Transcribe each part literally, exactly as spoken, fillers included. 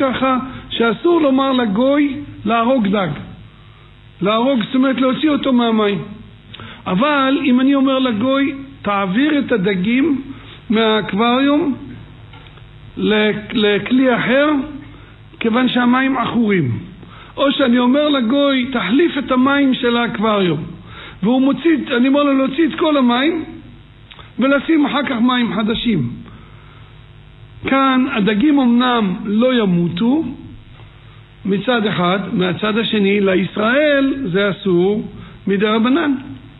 ככה שאסור לומר לגוי להרוג דג. להרוג, זאת אומרת להוציא אותו מהמים. אבל אם אני אומר לגוי, תעביר את הדגים מהאקווריום לכלי אחר, כיוון שהמים עכורים. או שאני אומר לגוי, תחליף את המים של האקווריום. והוא מוציא, אני אומר לו להוציא את כל המים, ולשים אחר כך מים חדשים. כאן הדגים אמנם לא ימותו, מצד אחד, מהצד השני, לישראל זה אסור מדרבנן.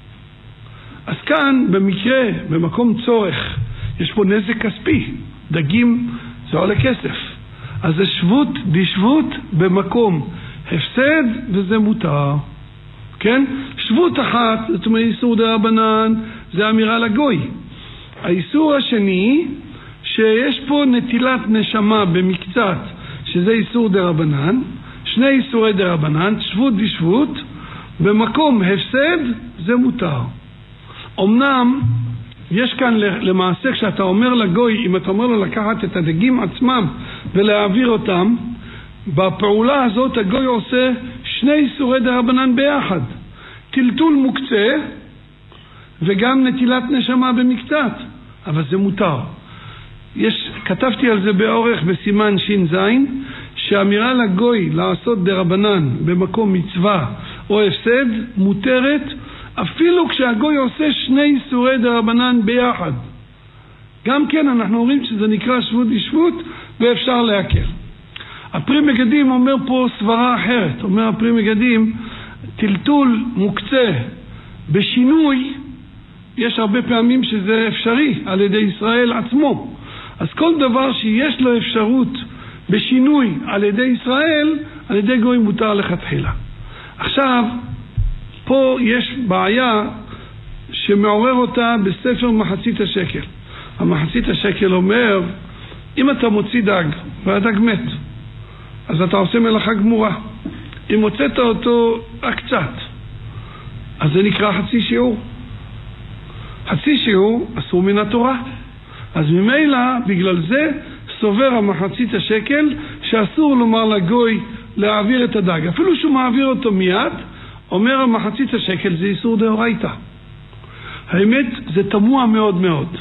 אז כאן במקרה, במקום צורך, יש פה נזק כספי. דגים זה עולה כסף. אז זה שבות דשבות במקום הפסד, וזה מותר. כן? שבות אחת, זאת אומרת איסור דרבנן, זה אמירה לגוי. האיסור השני, שיש פה נטילת נשמה במקצת, שזה איסור דרבנן, שני איסורי דרבנן, שבות דשבות, במקום הפסד, זה מותר. אמנם, יש כאן למעשה, כשאתה אומר לגוי, אם אתה אומר לו לקחת את הדגים עצמם ולהעביר אותם, בפעולה הזאת הגוי עושה שני איסורי דרבנן ביחד. טלטול מוקצה וגם נטילת נשמה במקצת, אבל זה מותר. יש, כתבתי על זה באורך בסימן שין זין, שאמירה לגוי לעשות דרבנן במקום מצווה או הפסד מותרת, אפילו כשהגוי עושה שני איסורי דרבנן ביחד. גם כן אנחנו אומרים שזה נקרא שבות דשבות ואפשר להקל. הפרי מגדים אומר פה סברה אחרת. אומר הפרי מגדים, טלטול מוקצה בשינוי, יש הרבה פעמים שזה אפשרי על ידי ישראל עצמו. אז כל דבר שיש לו אפשרות בשינוי על ידי ישראל, על ידי גוי מותר לכתחילה. עכשיו, פה יש בעיה שמעורר אותה בספר מחצית השקל. המחצית השקל אומר, אם אתה מוציא דג והדג מת, אז אתה עושה מלאכה גמורה. אם מוצאת אותו קצת, אז זה נקרא חצי שיעור. חצי שיעור אסור מן התורה. אז ממילא, בגלל זה, סובר המחצית השקל שאסור לומר לגוי להעביר את הדג. אפילו שהוא מעביר אותו מיד, אומר המחצית השקל זה איסור דאורייתא. האמת זה תמוה מאוד מאוד.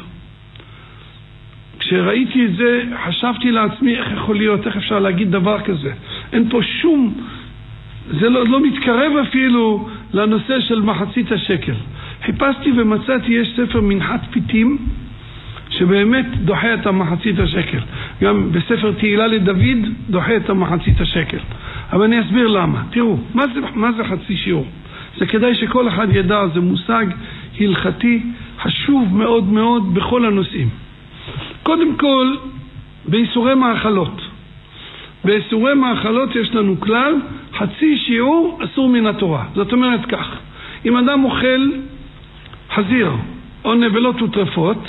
כשראיתי את זה חשבתי לעצמי איך יכול להיות, איך אפשר להגיד דבר כזה. אין פה שום, זה לא, לא מתקרב אפילו לנושא של מחצית השקל. חיפשתי ומצאתי יש ספר מנחת פיתים שבאמת דוחה את המחצית השקל. גם בספר תהילה לדוד דוחה את המחצית השקל. אבל אני אסביר למה. תראו, מה זה, מה זה חצי שיעור? זה כדאי שכל אחד ידע, זה מושג הלכתי חשוב מאוד מאוד בכל הנושאים. קודם כל, באיסורי מאכלות. באיסורי מאכלות יש לנו כלל, חצי שיעור אסור מן התורה. זאת אומרת כך, אם אדם אוכל חזיר או נבלות וטרפות,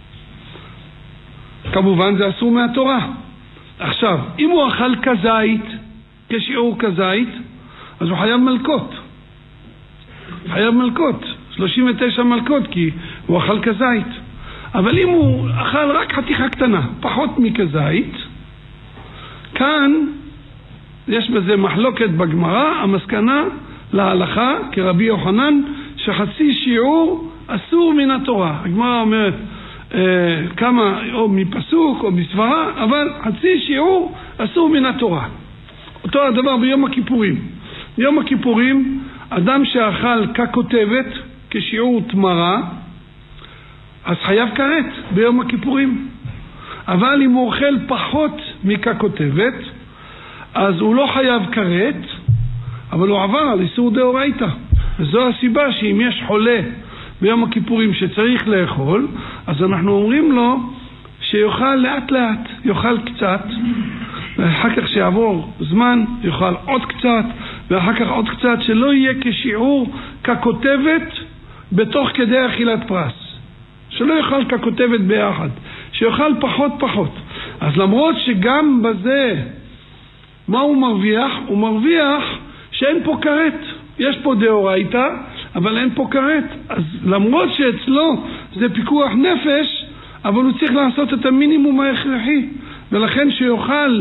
כמובן זה אסור מהתורה. עכשיו, אם הוא אכל כזית, כשיעור כזית, אז הוא חייב מלכות. חייב מלכות, שלושים ותשע מלכות, כי הוא אכל כזית. אבל אם הוא אכל רק חתיכה קטנה, פחות מכזית, כאן יש בזה מחלוקת בגמרא, המסקנה להלכה, כרבי יוחנן, שחצי שיעור אסור מן התורה. הגמרא אומרת, אה, כמה, או מפסוק או מסברה, אבל חצי שיעור אסור מן התורה. אותו הדבר ביום הכיפורים. ביום הכיפורים, אדם שאכל ככותבת, כשיעור תמרה, אז חייב כרת ביום הכיפורים. אבל אם הוא אוכל פחות מככותבת, אז הוא לא חייב כרת, אבל הוא עבר על איסור דאורייתא. וזו הסיבה שאם יש חולה ביום הכיפורים שצריך לאכול, אז אנחנו אומרים לו שיאכל לאט לאט, יאכל קצת, ואחר כך שיעבור זמן יאכל עוד קצת, ואחר כך עוד קצת, שלא יהיה כשיעור ככותבת בתוך כדי אכילת פרס. שלא יאכל ככותבת ביחד, שיאכל פחות פחות. אז למרות שגם בזה, מה הוא מרוויח? הוא מרוויח שאין פה כרת. יש פה דאורייתא, אבל אין פה כרת. אז למרות שאצלו זה פיקוח נפש, אבל הוא צריך לעשות את המינימום ההכרחי. ולכן שיאכל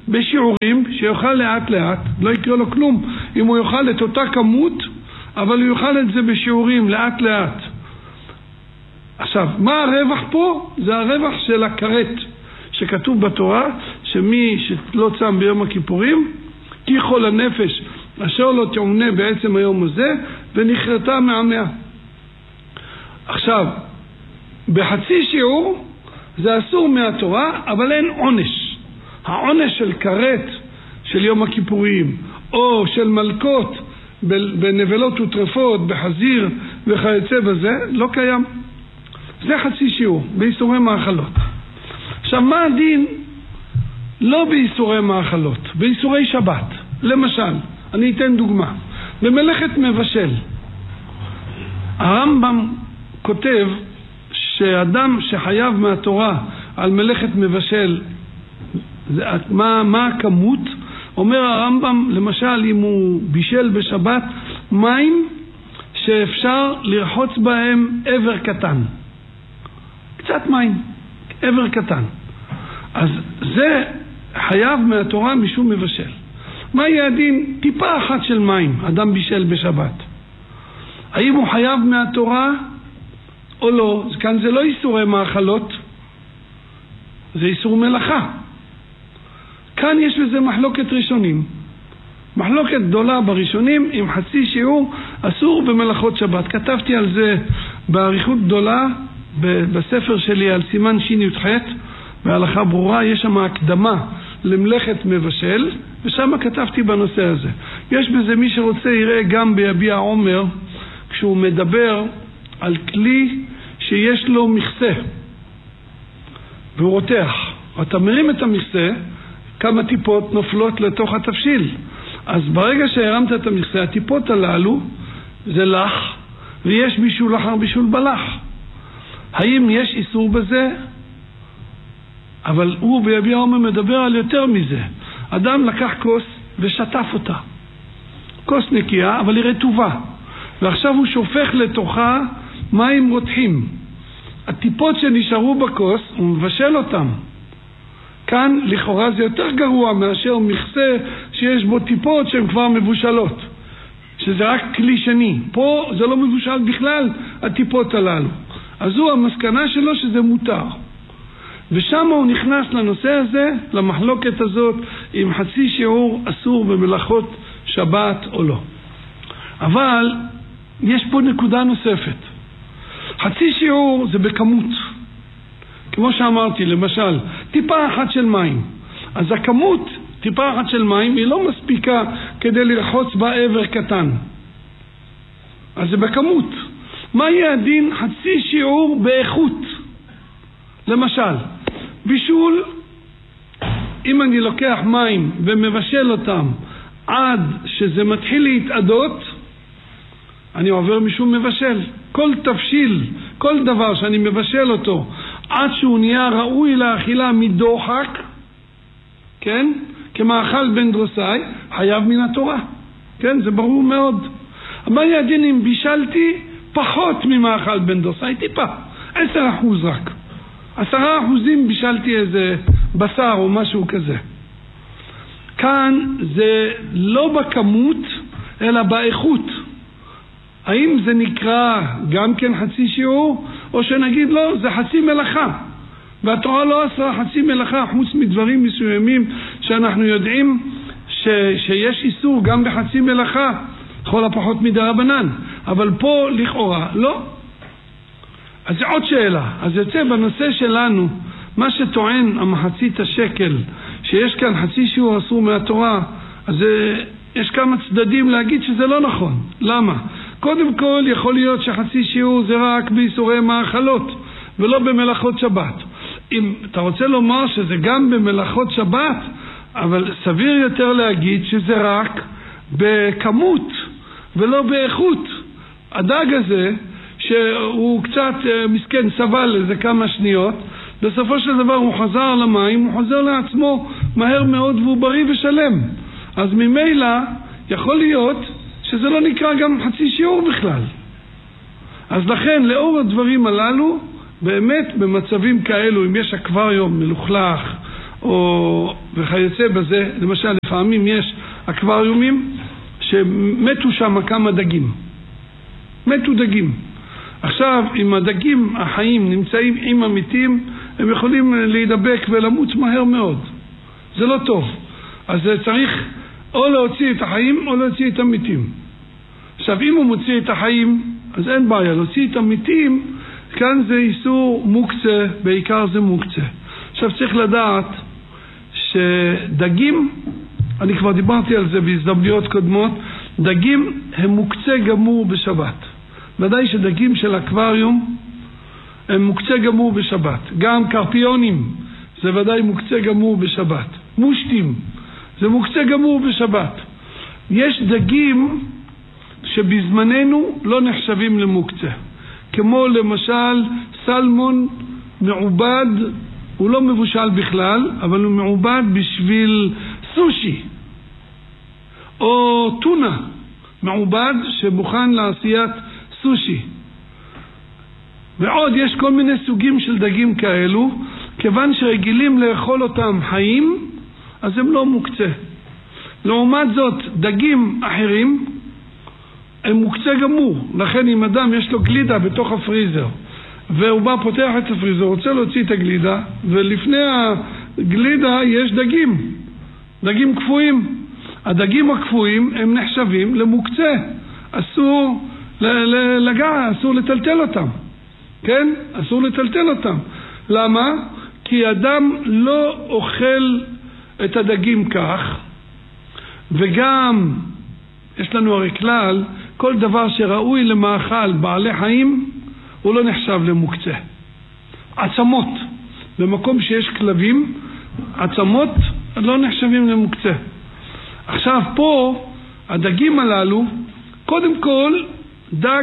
בשיעורים, שיוכל לאט לאט, לא יקרה לו כלום אם הוא יאכל את אותה כמות, אבל הוא יאכל את זה בשיעורים לאט לאט. עכשיו, מה הרווח פה? זה הרווח של הכרת שכתוב בתורה, שמי שלא צם ביום הכיפורים, כי כל הנפש אשר לא תעונה בעצם היום הזה, ונחרטה מעמיה. עכשיו, בחצי שיעור זה אסור מהתורה, אבל אין עונש. העונש של כרת של יום הכיפורים, או של מלכות בנבלות וטרפות, בחזיר וכיוצא בזה, לא קיים. זה חצי שיעור, באיסורי מאכלות. עכשיו, מה הדין לא באיסורי מאכלות, באיסורי שבת? למשל, אני אתן דוגמה. במלאכת מבשל, הרמב"ם כותב שאדם שחייב מהתורה על מלאכת מבשל, זה, מה, מה הכמות? אומר הרמב"ם, למשל, אם הוא בישל בשבת מים שאפשר לרחוץ בהם עבר קטן. קצת מים, עבר קטן. אז זה חייב מהתורה משום מבשל. מה יהיה הדין? טיפה אחת של מים, אדם בישל בשבת. האם הוא חייב מהתורה או לא? כאן זה לא איסורי מאכלות, זה איסור מלאכה. כאן יש לזה מחלוקת ראשונים. מחלוקת גדולה בראשונים, עם חצי שיעור אסור במלאכות שבת. כתבתי על זה בעריכות גדולה בספר שלי על סימן שין י"ח, בהלכה ברורה. יש שם הקדמה למלאכת מבשל, ושם כתבתי בנושא הזה. יש בזה, מי שרוצה יראה גם ביביע עומר, כשהוא מדבר על כלי שיש לו מכסה והוא רותח, אתה מרים את המכסה, כמה טיפות נופלות לתוך התבשיל. אז ברגע שהרמת את המכסה, הטיפות הללו זה לח, ויש בישול אחר בישול בלח. האם יש איסור בזה? אבל הוא ביביע עומר מדבר על יותר מזה. אדם לקח כוס ושטף אותה, כוס נקייה אבל היא רטובה, ועכשיו הוא שופך לתוכה מים רותחים. הטיפות שנשארו בכוס הוא מבשל אותם. כאן לכאורה זה יותר גרוע מאשר מכסה שיש בו טיפות שהן כבר מבושלות, שזה רק כלי שני. פה זה לא מבושל בכלל, הטיפות הללו. אז הוא המסקנה שלו שזה מותר, ושם הוא נכנס לנושא הזה, למחלוקת הזאת, עם חצי שיעור אסור במלאכות שבת או לא. אבל יש פה נקודה נוספת. חצי שיעור זה בכמות. כמו שאמרתי, למשל, טיפה אחת של מים. אז הכמות, טיפה אחת של מים, היא לא מספיקה כדי לרחוץ בה עבר קטן. אז זה בכמות. מה יהיה הדין חצי שיעור באיכות? למשל, בישול, אם אני לוקח מים ומבשל אותם עד שזה מתחיל להתעדות, אני עובר משום מבשל. כל תבשיל, כל דבר שאני מבשל אותו עד שהוא נהיה ראוי לאכילה מדוחק, כן? כמאכל בן דרוסאי, חייב מן התורה. כן? זה ברור מאוד. מה יהיה הדין אם בישלתי פחות ממאכל בן דרוסאי? טיפה, עשר אחוז רק. עשרה אחוזים בישלתי איזה בשר או משהו כזה. כאן זה לא בכמות אלא באיכות. האם זה נקרא גם כן חצי שיעור, או שנגיד לא, זה חצי מלאכה, והתורה לא עשה חצי מלאכה חוץ מדברים מסוימים שאנחנו יודעים ש, שיש איסור גם בחצי מלאכה, כל הפחות מדרבנן, אבל פה לכאורה לא. אז זה עוד שאלה. אז יוצא בנושא שלנו, מה שטוען המחצית השקל, שיש כאן חצי שיעור אסור מהתורה, אז יש כמה צדדים להגיד שזה לא נכון. למה? קודם כל יכול להיות שחצי שיעור זה רק באיסורי מאכלות ולא במלאכות שבת. אם אתה רוצה לומר שזה גם במלאכות שבת, אבל סביר יותר להגיד שזה רק בכמות ולא באיכות. הדג הזה שהוא קצת מסכן סבל איזה כמה שניות, בסופו של דבר הוא חזר למים, הוא חוזר לעצמו מהר מאוד והוא בריא ושלם. אז ממילא יכול להיות שזה לא נקרא גם חצי שיעור בכלל. אז לכן לאור הדברים הללו, באמת במצבים כאלו, אם יש אקווריום מלוכלך, או וכיוצא בזה. למשל, לפעמים יש אקווריומים שמתו שם כמה דגים. מתו דגים. עכשיו, אם הדגים החיים נמצאים עם המתים, הם יכולים להידבק ולמות מהר מאוד. זה לא טוב. אז צריך או להוציא את החיים או להוציא את המתים. עכשיו, אם הוא מוציא את החיים, אז אין בעיה. להוציא את המתים, כאן זה איסור מוקצה, בעיקר זה מוקצה. עכשיו צריך לדעת שדגים, אני כבר דיברתי על זה בהזדמנויות קודמות, דגים הם מוקצה גמור בשבת. ודאי שדגים של אקווריום הם מוקצה גמור בשבת. גם קרפיונים זה ודאי מוקצה גמור בשבת. מושטים זה מוקצה גמור בשבת. יש דגים שבזמננו לא נחשבים למוקצה, כמו למשל סלמון מעובד, הוא לא מבושל בכלל, אבל הוא מעובד בשביל סושי, או טונה מעובד שמוכן לעשיית סושי. ועוד יש כל מיני סוגים של דגים כאלו, כיוון שרגילים לאכול אותם חיים, אז הם לא מוקצה. לעומת זאת, דגים אחרים הם מוקצה גמור. לכן אם אדם יש לו גלידה בתוך הפריזר, והוא בא פותח את הפריזר, רוצה להוציא את הגלידה, ולפני הגלידה יש דגים, דגים קפואים. הדגים הקפואים הם נחשבים למוקצה, אסור לגע, אסור לטלטל אותם, כן? אסור לטלטל אותם. למה? כי אדם לא אוכל את הדגים כך, וגם יש לנו הרי כלל, כל דבר שראוי למאכל בעלי חיים הוא לא נחשב למוקצה. עצמות, במקום שיש כלבים, עצמות לא נחשבים למוקצה. עכשיו פה הדגים הללו, קודם כל דג,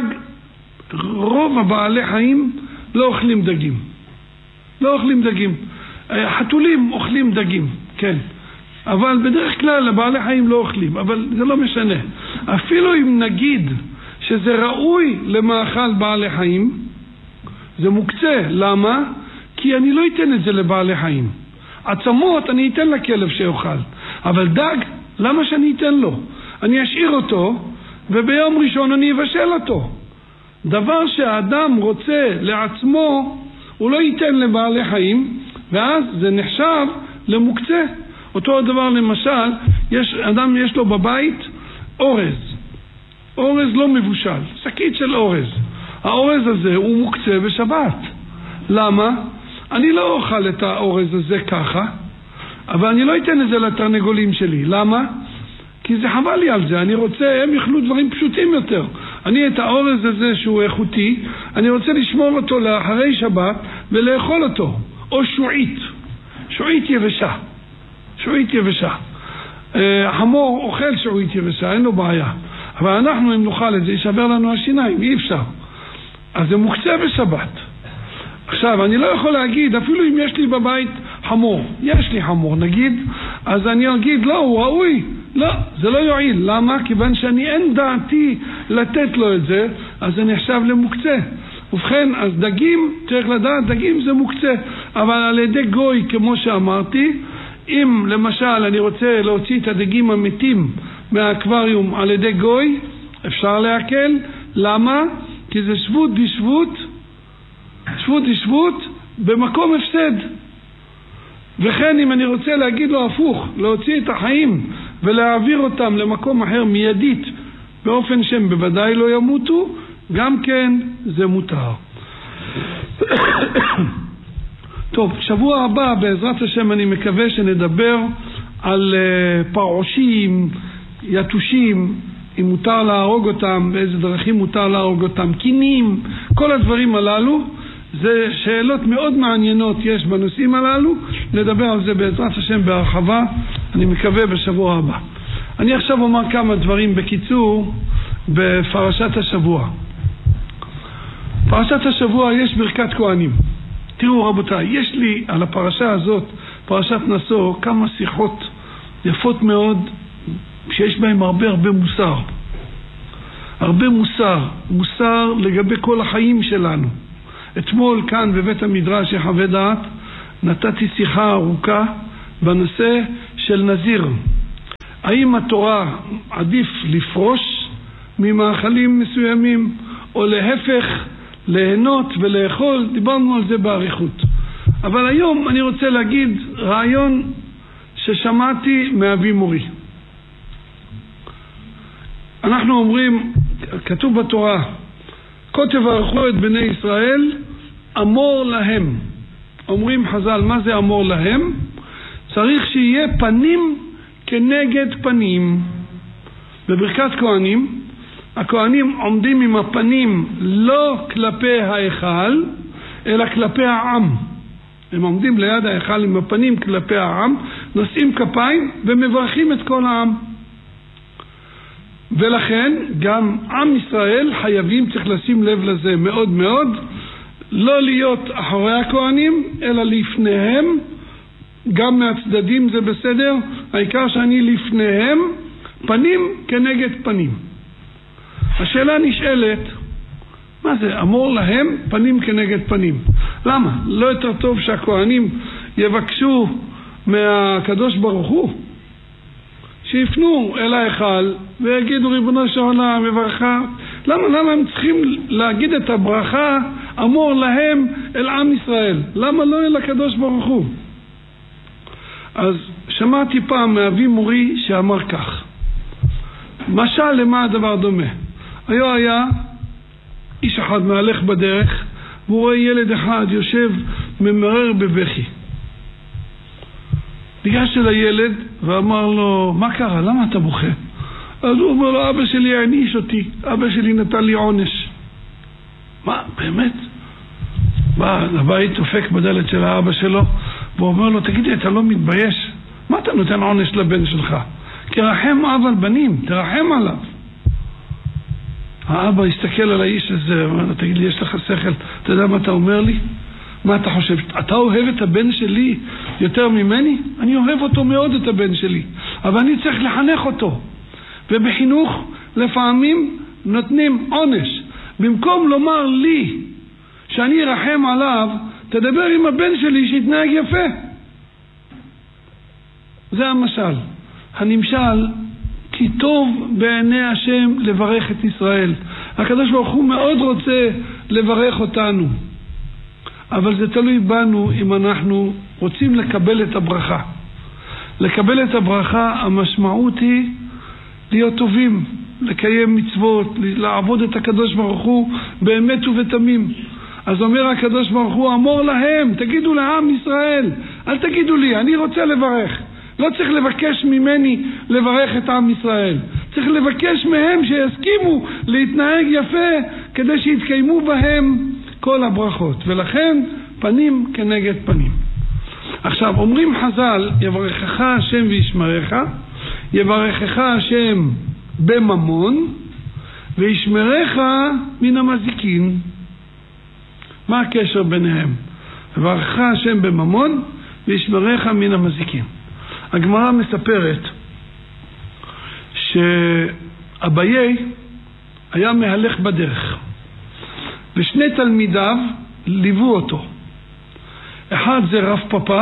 רוב הבעלי חיים לא אוכלים דגים, לא אוכלים דגים. חתולים אוכלים דגים, כן, אבל בדרך כלל הבעלי חיים לא אוכלים, אבל זה לא משנה. אפילו אם נגיד שזה ראוי למאכל בעלי חיים, זה מוקצה. למה? כי אני לא אתן את זה לבעלי חיים. עצמות אני אתן לכלב שאוכל, אבל דג, למה שאני אתן לו? אני אשאיר אותו וביום ראשון אני אבשל אותו. דבר שהאדם רוצה לעצמו הוא לא ייתן לבעלי חיים, ואז זה נחשב למוקצה. אותו הדבר, למשל, יש אדם, יש לו בבית אורז, אורז לא מבושל, שקית של אורז. האורז הזה הוא מוקצה בשבת. למה? אני לא אוכל את האורז הזה ככה, אבל אני לא אתן את זה לתרנגולים שלי. למה? כי זה חבל לי על זה. אני רוצה, הם יאכלו דברים פשוטים יותר. אני את האורז הזה שהוא איכותי, אני רוצה לשמור אותו לאחרי שבת ולאכול אותו. או שועית, שועית יבשה, שועית יבשה. חמור אוכל שועית יבשה, אין לו בעיה. אבל אנחנו, אם נאכל את זה, ישבר לנו השיניים, אי אפשר. אז זה מוקצה בשבת. עכשיו, אני לא יכול להגיד, אפילו אם יש לי בבית חמור, יש לי חמור, נגיד, אז אני אגיד, לא, הוא ראוי. לא, זה לא יועיל. למה? כיוון שאני אין דעתי לתת לו את זה, אז זה נחשב למוקצה. ובכן, אז דגים, צריך לדעת, דגים זה מוקצה. אבל על ידי גוי, כמו שאמרתי, אם למשל אני רוצה להוציא את הדגים המתים מהאקווריום על ידי גוי, אפשר להקל. למה? כי זה שבות בשבות, שבות בשבות במקום הפסד. וכן אם אני רוצה להגיד לו הפוך, להוציא את החיים ולהעביר אותם למקום אחר מיידית, באופן שהם בוודאי לא ימותו, גם כן זה מותר. טוב, שבוע הבא בעזרת השם אני מקווה שנדבר על uh, פרעושים, יתושים, אם מותר להרוג אותם, באיזה דרכים מותר להרוג אותם, קינים, כל הדברים הללו. זה שאלות מאוד מעניינות יש בנושאים הללו, נדבר על זה בעזרת השם בהרחבה, אני מקווה בשבוע הבא. אני עכשיו אומר כמה דברים בקיצור בפרשת השבוע. פרשת השבוע יש ברכת כהנים. תראו רבותיי, יש לי על הפרשה הזאת, פרשת נשוא, כמה שיחות יפות מאוד שיש בהם הרבה הרבה מוסר. הרבה מוסר, מוסר לגבי כל החיים שלנו. אתמול כאן בבית המדרש יחווה דעת נתתי שיחה ארוכה בנושא של נזיר. האם התורה עדיף לפרוש ממאכלים מסוימים, או להפך, ליהנות ולאכול? דיברנו על זה בעריכות. אבל היום אני רוצה להגיד רעיון ששמעתי מאבי מורי. אנחנו אומרים, כתוב בתורה, כה תברכו את בני ישראל, אמור להם. אומרים חז"ל, מה זה אמור להם? צריך שיהיה פנים כנגד פנים. בברכת כהנים, הכהנים עומדים עם הפנים לא כלפי ההיכל, אלא כלפי העם. הם עומדים ליד ההיכל עם הפנים כלפי העם, נושאים כפיים ומברכים את כל העם. ולכן גם עם ישראל חייבים, צריך לשים לב לזה מאוד מאוד, לא להיות אחרי הכהנים אלא לפניהם, גם מהצדדים זה בסדר, העיקר שאני לפניהם, פנים כנגד פנים. השאלה נשאלת, מה זה אמור להם פנים כנגד פנים? למה? לא יותר טוב שהכהנים יבקשו מהקדוש ברוך הוא שיפנו אל ההיכל ויגידו ריבונו של עולם בברכה? למה, למה הם צריכים להגיד את הברכה אמור להם אל עם ישראל? למה לא אל הקדוש ברוך הוא? אז שמעתי פעם מאבי מורי שאמר כך, משל למה הדבר דומה? היה היה איש אחד מהלך בדרך והוא רואה ילד אחד יושב ממרר בבכי. ניגש אל הילד ואמר לו, מה קרה? למה אתה בוכה? אז הוא אומר לו, אבא שלי העניש אותי, אבא שלי נתן לי עונש. מה, באמת? בא לבית, דופק בדלת של האבא שלו והוא אומר לו, תגידי, אתה לא מתבייש? מה אתה נותן עונש לבן שלך? כי רחם אב על בנים, תרחם עליו. האבא הסתכל על האיש הזה, אומר לו, תגיד לי, יש לך שכל, אתה יודע מה אתה אומר לי? מה אתה חושב? אתה אוהב את הבן שלי יותר ממני? אני אוהב אותו מאוד, את הבן שלי, אבל אני צריך לחנך אותו. ובחינוך לפעמים נותנים עונש. במקום לומר לי שאני רחם עליו, תדבר עם הבן שלי שיתנהג יפה. זה המשל. הנמשל, כי טוב בעיני השם לברך את ישראל. הקדוש ברוך הוא מאוד רוצה לברך אותנו, אבל זה תלוי בנו אם אנחנו רוצים לקבל את הברכה. לקבל את הברכה, המשמעות היא להיות טובים, לקיים מצוות, לעבוד את הקדוש ברוך הוא באמת ובתמים. אז אומר הקדוש ברוך הוא, אמור להם, תגידו לעם ישראל, אל תגידו לי, אני רוצה לברך. לא צריך לבקש ממני לברך את עם ישראל, צריך לבקש מהם שיסכימו להתנהג יפה כדי שיתקיימו בהם כל הברכות. ולכן פנים כנגד פנים. עכשיו אומרים חז"ל, יברכך השם וישמרך, יברכך השם בממון וישמרך מן המזיקין. מה הקשר ביניהם? יברכך השם בממון וישמרך מן המזיקין. הגמרא מספרת שאביי היה מהלך בדרך ושני תלמידיו ליוו אותו. אחד זה רב פפא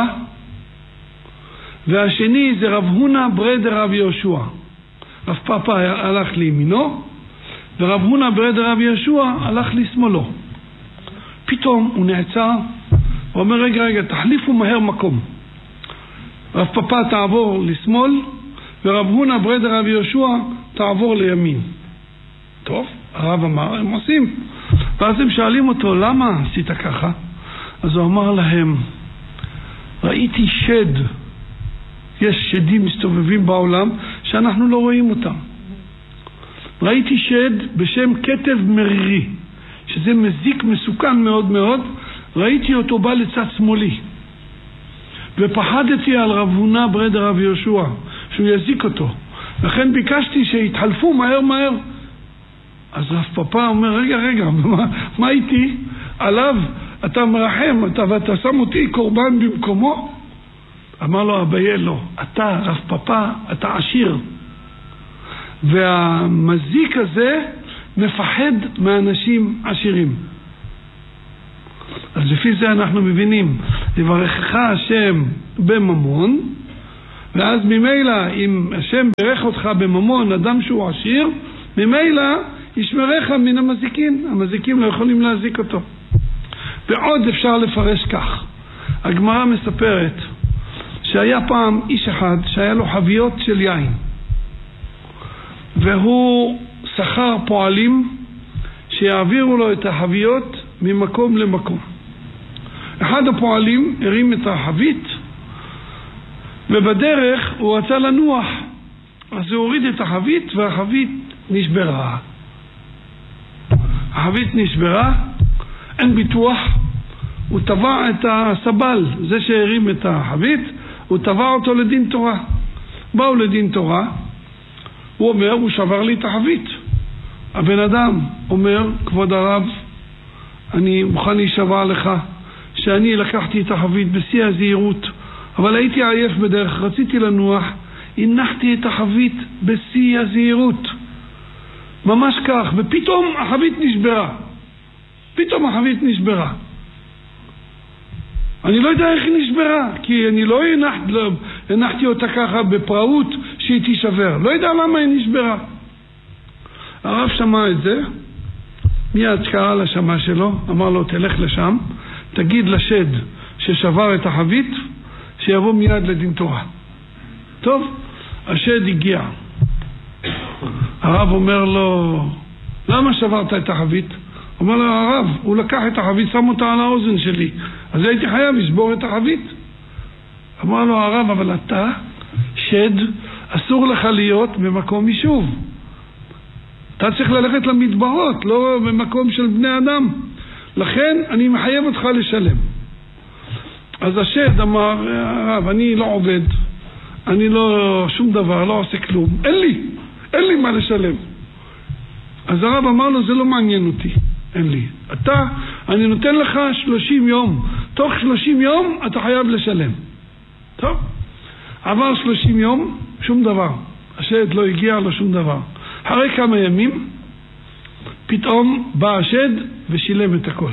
והשני זה רב הונא ברי דרב יהושע. רב פפא הלך לימינו ורב הונא ברי דרב יהושע הלך לשמאלו. פתאום הוא נעצר ואומר, רגע רגע תחליפו מהר מקום. רב פפא תעבור לשמאל ורב הונא ברי דרב יהושע תעבור לימין. טוב, הרב אמר, הם עושים. ואז הם שואלים אותו, למה עשית ככה? אז הוא אמר להם, ראיתי שד, יש שדים מסתובבים בעולם שאנחנו לא רואים אותם. ראיתי שד בשם כתב מרירי, שזה מזיק מסוכן מאוד מאוד, ראיתי אותו בא לצד שמאלי. ופחדתי על רב הונא ברי דרב יהושע, שהוא יזיק אותו. לכן ביקשתי שיתחלפו מהר מהר. אז רב פפא אומר, רגע רגע, מה, מה איתי? עליו אתה מרחם, אתה ואתה שם אותי קורבן במקומו? אמר לו אביי, לא, אתה רב פפא, אתה עשיר. והמזיק הזה מפחד מאנשים עשירים. אז לפי זה אנחנו מבינים, יברכך השם בממון ואז ממילא, אם השם ברך אותך בממון, אדם שהוא עשיר, ממילא ישמרך מן המזיקים. המזיקים לא יכולים להזיק אותו. ועוד אפשר לפרש כך. הגמרא מספרת שהיה פעם איש אחד שהיה לו חביות של יין, והוא שכר פועלים שיעבירו לו את החביות ממקום למקום. אחד הפועלים הרים את החבית, ובדרך הוא רצה לנוח, אז הוא הוריד את החבית והחבית נשברה. החבית נשברה, אין ביטוח, הוא טבע את הסבל, זה שהרים את החבית, הוא טבע אותו לדין תורה. באו לדין תורה, הוא אומר, הוא שבר לי את החבית. הבן אדם אומר, כבוד הרב, אני מוכן להישבע לך שאני לקחתי את החבית בשיא הזהירות, אבל הייתי עייף בדרך, רציתי לנוח, הנחתי את החבית בשיא הזהירות, ממש כך, ופתאום החבית נשברה. פתאום החבית נשברה. אני לא יודע איך היא נשברה, כי אני לא הנחתי, לא, הנחתי אותה ככה בפראות שהיא תישבר. לא יודע למה היא נשברה. הרב שמע את זה, מיד קרא לשמה שלו, אמר לו, תלך לשם, תגיד לשד ששבר את החבית, שיבוא מיד לדין תורה. טוב, השד הגיע. הרב אומר לו, למה שברת את החבית? אומר לו, הרב, הוא לקח את החבית, שם אותה על האוזן שלי, אז הייתי חייב לשבור את החבית. אמר לו הרב, אבל אתה שד, אסור לך להיות במקום יישוב. אתה צריך ללכת למדברות, לא במקום של בני אדם. לכן אני מחייב אותך לשלם. אז השד אמר, הרב, אני לא עובד, אני לא שום דבר, לא עושה כלום, אין לי, אין לי מה לשלם. אז הרב אמר לו, זה לא מעניין אותי, אין לי. אתה, אני נותן לך שלושים יום, תוך שלושים יום אתה חייב לשלם. טוב, עבר שלושים יום, שום דבר. השד לא הגיע לו שום דבר. אחרי כמה ימים, פתאום בא השד ושילם את הכל.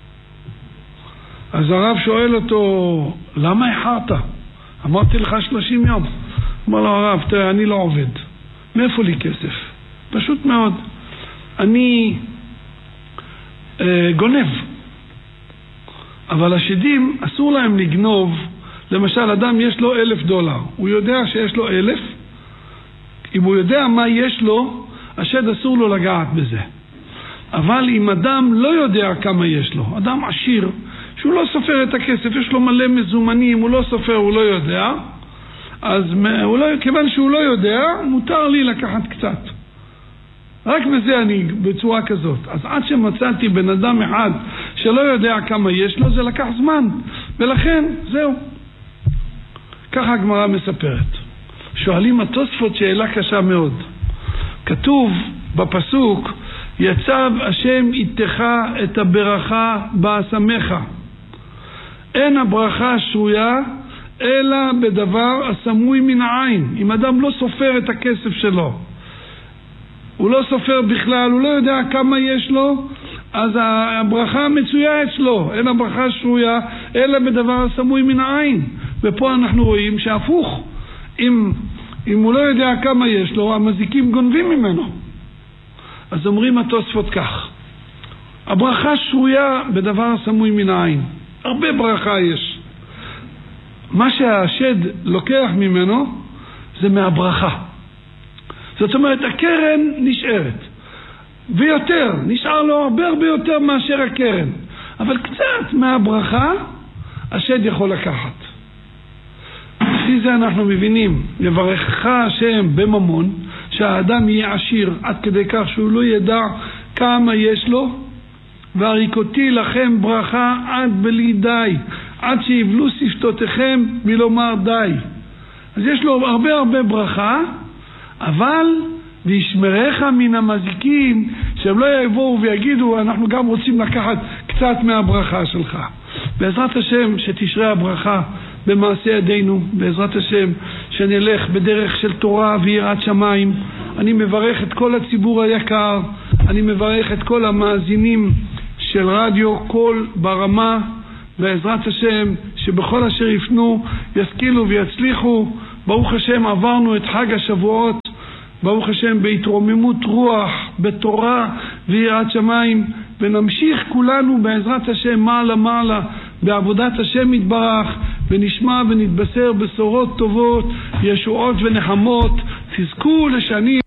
אז הרב שואל אותו, למה איחרת? אמרתי לך שלושים יום. אמר לו הרב, תראה, אני לא עובד. מאיפה לי כסף? פשוט מאוד. אני אה, גונב. אבל השדים אסור להם לגנוב. למשל, אדם יש לו אלף דולר. הוא יודע שיש לו אלף. אם הוא יודע מה יש לו, השד אסור לו לגעת בזה. אבל אם אדם לא יודע כמה יש לו, אדם עשיר, שהוא לא סופר את הכסף, יש לו מלא מזומנים, הוא לא סופר, הוא לא יודע, אז הוא לא, כיוון שהוא לא יודע, מותר לי לקחת קצת. רק בזה אני, בצורה כזאת. אז עד שמצאתי בן אדם אחד שלא יודע כמה יש לו, זה לקח זמן. ולכן, זהו. ככה הגמרא מספרת. שואלים התוספות שאלה קשה מאוד. כתוב בפסוק, יצב השם איתך את הברכה באשמך. אין הברכה שרויה אלא בדבר הסמוי מן העין. אם אדם לא סופר את הכסף שלו, הוא לא סופר בכלל, הוא לא יודע כמה יש לו, אז הברכה מצויה אצלו. אין הברכה שרויה אלא בדבר הסמוי מן העין. ופה אנחנו רואים שהפוך, אם, אם הוא לא יודע כמה יש לו, המזיקים גונבים ממנו. אז אומרים התוספות כך, הברכה שרויה בדבר הסמוי מן העין. הרבה ברכה יש. מה שהשד לוקח ממנו זה מהברכה. זאת אומרת, הקרן נשארת. ויותר, נשאר לו הרבה הרבה יותר מאשר הקרן. אבל קצת מהברכה השד יכול לקחת. לפי זה אנחנו מבינים, יברכך השם בממון, שהאדם יהיה עשיר עד כדי כך שהוא לא ידע כמה יש לו, והריקותי לכם ברכה עד בלי די, עד שיבלו שפתותיכם מלומר די. אז יש לו הרבה הרבה ברכה, אבל וישמרך מן המזיקים, שהם לא יבואו ויגידו, אנחנו גם רוצים לקחת קצת מהברכה שלך. בעזרת השם שתשרה הברכה במעשה ידינו, בעזרת השם שנלך בדרך של תורה ויראת שמיים. אני מברך את כל הציבור היקר, אני מברך את כל המאזינים של רדיו קול ברמה, בעזרת השם שבכל אשר יפנו ישכילו ויצליחו. ברוך השם עברנו את חג השבועות, ברוך השם בהתרוממות רוח, בתורה ויראת שמיים, ונמשיך כולנו בעזרת השם מעלה מעלה בעבודת השם יתברך, ונשמע ונתבשר בשורות טובות, ישועות ונחמות. תזכו לשנים